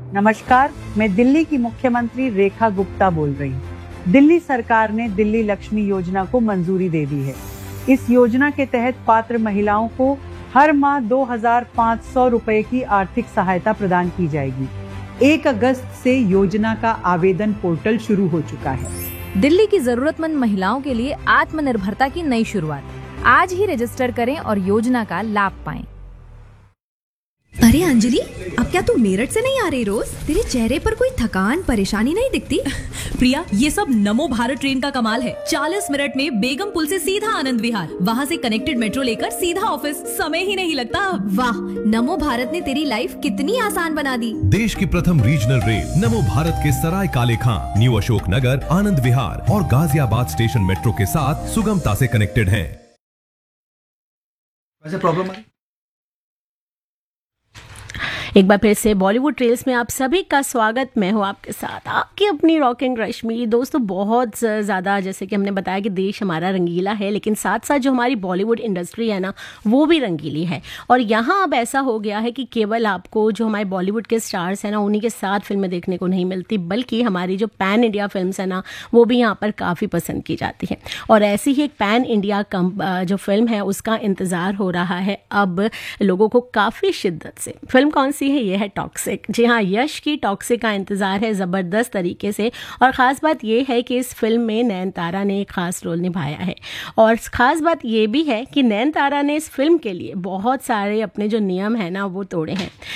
नमस्कार, मैं दिल्ली की मुख्यमंत्री रेखा गुप्ता बोल रही हूँ। दिल्ली सरकार ने दिल्ली लक्ष्मी योजना को मंजूरी दे दी है। इस योजना के तहत पात्र महिलाओं को हर माह 2,500 रुपए की आर्थिक सहायता प्रदान की जाएगी। 1 अगस्त से योजना का आवेदन पोर्टल शुरू हो चुका है। दिल्ली की जरूरतमंद महिलाओं के लिए आत्मनिर्भरता की नई शुरुआत। आज ही रजिस्टर करें और योजना का लाभ पाएं। अरे अंजलि, अब क्या तू मेरठ से नहीं आ रही रोज? तेरे चेहरे पर कोई थकान परेशानी नहीं दिखती। प्रिया, ये सब नमो भारत ट्रेन का कमाल है। 40 मिनट में बेगम पुल से सीधा आनंद विहार, वहाँ से कनेक्टेड मेट्रो लेकर सीधा ऑफिस, समय ही नहीं लगता। वाह, नमो भारत ने तेरी लाइफ कितनी आसान बना दी। देश की प्रथम रीजनल रेल नमो भारत के सराय काले खां, न्यू अशोक नगर, आनंद विहार और गाजियाबाद स्टेशन मेट्रो के साथ सुगमता से कनेक्टेड है। वैसे प्रॉब्लम है। एक बार फिर से बॉलीवुड ट्रेल्स में आप सभी का स्वागत। मैं हूँ आपके साथ, आपकी अपनी रॉकिंग रश्मि। दोस्तों, बहुत ज़्यादा जैसे कि हमने बताया कि देश हमारा रंगीला है, लेकिन साथ साथ जो हमारी बॉलीवुड इंडस्ट्री है ना, वो भी रंगीली है। और यहाँ अब ऐसा हो गया है कि केवल आपको जो हमारे बॉलीवुड के स्टार्स हैं ना, उन्हीं के साथ फिल्में देखने को नहीं मिलती, बल्कि हमारी जो पैन इंडिया फिल्म्स है ना, वो भी यहाँ पर काफ़ी पसंद की जाती है। और ऐसी ही एक पैन इंडिया जो फिल्म है, उसका इंतज़ार हो रहा है अब लोगों को काफ़ी शिद्दत से। फिल्म कौन सी है? ये है टॉक्सिक। जी हाँ, यश की टॉक्सिक का इंतजार है ज़बरदस्त तरीके से। और ख़ास बात ये है कि इस फिल्म में नयनतारा ने एक ख़ास रोल निभाया है। और ख़ास बात ये भी है कि नयनतारा ने इस फिल्म के लिए बहुत सारे अपने जो नियम है ना, वो तोड़े हैं।